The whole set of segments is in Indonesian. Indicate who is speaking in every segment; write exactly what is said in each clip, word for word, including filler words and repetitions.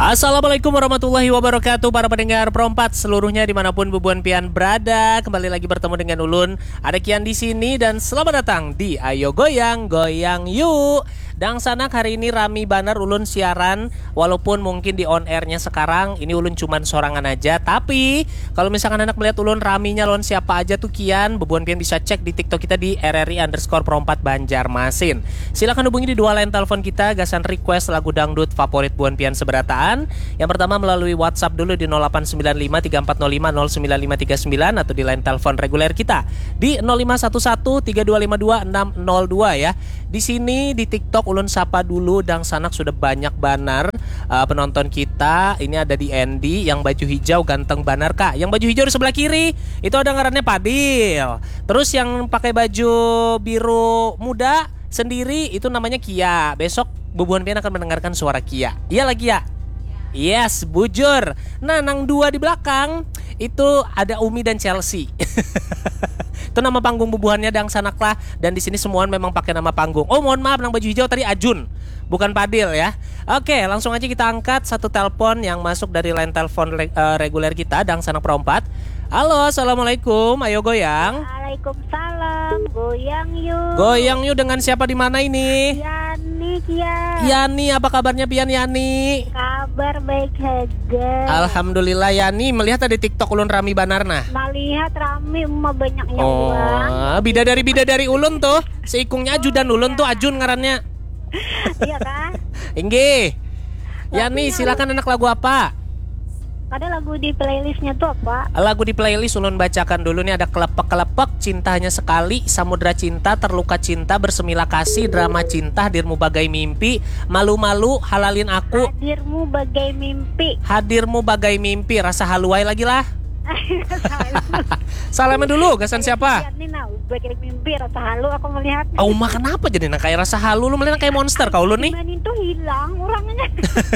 Speaker 1: Assalamualaikum warahmatullahi wabarakatuh para pendengar Perompat seluruhnya dimanapun Bubuan Pian berada. Kembali lagi bertemu dengan Ulun. Ada Kian di sini dan selamat datang di Ayo Goyang Goyang Yuk. Dang sanak hari ini rami banar Ulun siaran. Walaupun mungkin di on airnya sekarang ini Ulun cuman sorangan aja. Tapi kalau misalkan anak melihat Ulun raminya lawan siapa aja tuh Kian, Bubuan Pian bisa cek di TikTok kita di R R I underscore Perompat Banjarmasin. Silakan hubungi di dua line telepon kita. Gasan request lagu dangdut favorit Buan Pian seberataan. Yang pertama melalui WhatsApp dulu di nol delapan sembilan lima tiga empat nol lima nol sembilan lima tiga sembilan atau di line telepon reguler kita di nol lima satu satu tiga dua lima dua enam nol dua ya. Di sini di TikTok Ulun sapa dulu dang sanak sudah banyak banar uh, penonton kita. Ini ada di Andy yang baju hijau ganteng banar Kak. Yang baju hijau di sebelah kiri itu ada ngarannya Padil. Terus yang pakai baju biru muda sendiri itu namanya Kia. Besok Bubuan Pian akan mendengarkan suara Kia. Iya lagi ya. Yes, bujur. Nah, nang dua di belakang itu ada Umi dan Chelsea. Itu nama panggung bubuhannya dang sanaklah. Dan di sini semuaan memang pakai nama panggung. Oh, mohon maaf, nang baju hijau tadi Ajun, bukan Padil ya. Oke, langsung aja kita angkat satu telepon yang masuk dari line telepon uh, reguler kita dang sanak Perompat. Halo, assalamualaikum. Ayo goyang.
Speaker 2: Waalaikumsalam. Goyang yuk.
Speaker 1: Goyang yuk dengan siapa di mana ini?
Speaker 2: Yani, Kian.
Speaker 1: Yani, apa kabarnya Pian Yani?
Speaker 2: Kabar baik aja.
Speaker 1: Alhamdulillah Yani. Melihat ada TikTok Ulun rami banarna.
Speaker 2: Melihat rame emak banyaknya
Speaker 1: oh,
Speaker 2: uang.
Speaker 1: bidadari bidadari Ulun tuh. Seikungnya Aju dan Ulun tuh Ajun ngarannya.
Speaker 2: Iya kan?
Speaker 1: Inggih. Yani, silakan anak lagu apa?
Speaker 2: Ada lagu di playlistnya tuh apa?
Speaker 1: Lagu di playlist Ulun bacakan dulu nih. Ada Kelepek-kelepek, Cinta Hanya Sekali, Samudra Cinta, Terluka Cinta, Bersemilah Kasih, Drama Cinta, Hadirmu Bagai Mimpi, Malu-malu, Halalin Aku,
Speaker 2: Hadirmu Bagai Mimpi,
Speaker 1: Hadirmu Bagai Mimpi, Rasa Haluai lagi lah. Salamnya dulu, gasan siapa?
Speaker 2: Ini nah, Bagai Mimpi, Rasa Halu aku melihat.
Speaker 1: Oh, mah kenapa jadi nang kayak Rasa Halu? Lu melihat kayak monster kau lu nih.
Speaker 2: Ini tuh hilang orangnya.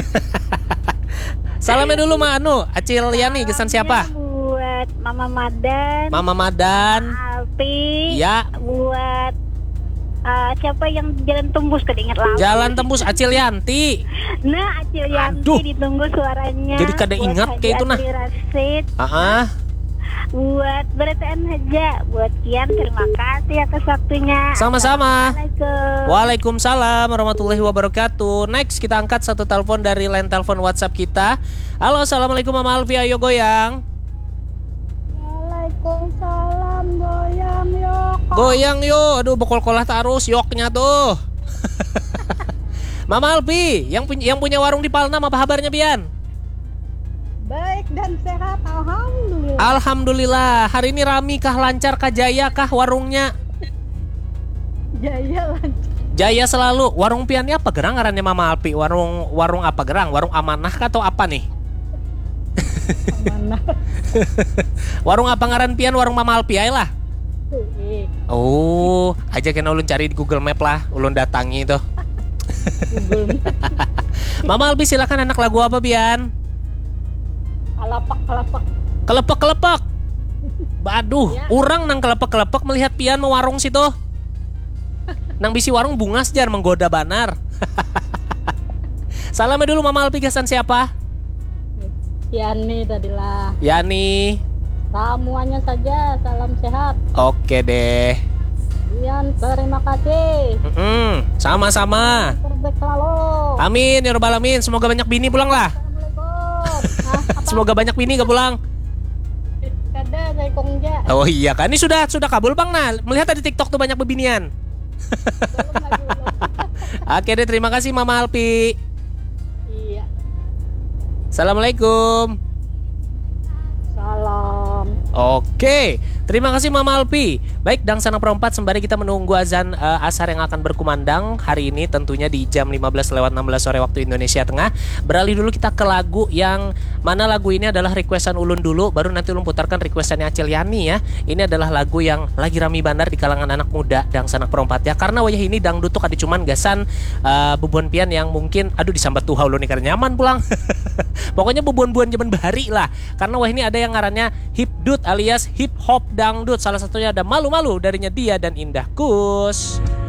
Speaker 1: Salamnya dulu Ma Anu, Acil Yani, gesan siapa?
Speaker 2: Buat Mama Madan,
Speaker 1: Mama Madan,
Speaker 2: Alpi,
Speaker 1: ya.
Speaker 2: Buat uh, siapa yang Jalan Tembus tadi ingat lama.
Speaker 1: Jalan Tembus Acil Yanti.
Speaker 2: Nah, Acil Yanti
Speaker 1: Aduh.
Speaker 2: ditunggu suaranya.
Speaker 1: Jadi kada ingat kayak itu nah.
Speaker 2: Rasid.
Speaker 1: Ah.
Speaker 2: Buat Berataan Haja, buat Kian terima kasih atas waktunya.
Speaker 1: Sama-sama.
Speaker 2: Assalamualaikum.
Speaker 1: Waalaikumsalam warahmatullahi wabarakatuh. Next kita angkat satu telepon dari line telepon WhatsApp kita. Halo, assalamualaikum Mama Alfi, ayo goyang.
Speaker 2: Waalaikumsalam, goyang yuk.
Speaker 1: Goyang yuk, aduh bokol kolah terus yoknya tuh. Mama Alfi, yang punya yang punya warung di Palnam apa kabarnya Bian?
Speaker 2: Baik dan sehat, alhamdulillah.
Speaker 1: Alhamdulillah. Hari ini rami kah, lancar kah, jaya kah warungnya?
Speaker 2: Jaya lancar.
Speaker 1: Jaya selalu. Warung Piannya apa gerang ngarannya Mama Alpi? Warung warung apa gerang? Warung amanah kah atau apa nih?
Speaker 2: Amanah.
Speaker 1: Warung apa ngaran Pian? Warung Mama Alpi aja lah. Oh, aja kena ulun cari di Google Map lah, ulun datangi itu. Mama Alpi silakan anak lagu apa Pian?
Speaker 2: Kelepak-kelepak.
Speaker 1: Kelepek-kelepek. Aduh, ya. Urang nang kelepek-kelepek melihat Pian mau warung situ. Nang bisi warung bungas jar menggoda banar. Salamnya dulu Mama Alpi gasan siapa?
Speaker 2: Yani tadilah.
Speaker 1: Yani.
Speaker 2: Semuanya saja, salam sehat.
Speaker 1: Oke deh.
Speaker 2: Yan, terima kasih.
Speaker 1: Mm-mm, sama-sama.
Speaker 2: Terbaik selalu.
Speaker 1: Amin ya rabbal alamin. Semoga banyak bini pulang lah. Semoga banyak bini gak pulang.
Speaker 2: Kada saya kongja.
Speaker 1: Oh iya kan, ini sudah sudah kabul Bang. Nah, melihat di TikTok tuh banyak bebinian. Oke deh, terima kasih Mama Alpi.
Speaker 2: Iya.
Speaker 1: Assalamualaikum.
Speaker 2: Salam.
Speaker 1: Oke, terima kasih Mama Alpi. Baik, dang sanak Perompat sembari kita menunggu azan uh, asar yang akan berkumandang hari ini tentunya di jam lima belas lewat enam belas sore waktu Indonesia Tengah. Beralih dulu kita ke lagu yang mana lagu ini adalah requestan Ulun dulu, baru nanti Ulun putarkan requestannya Acil Yani ya. Ini adalah lagu yang lagi rami bandar di kalangan anak muda dang sanak Perompat ya. Karena wayah ini dangdut tuh ada cuman gasan uh, Bubuan Pian yang mungkin aduh disambat tuh ulun nih karena nyaman pulang. Pokoknya bubuan-bubuan zaman bahari lah. Karena wah ini ada yang ngarannya hipdut alias hip hop dangdut. Salah satunya ada Malu-malu darinya Dia dan Indah Kus.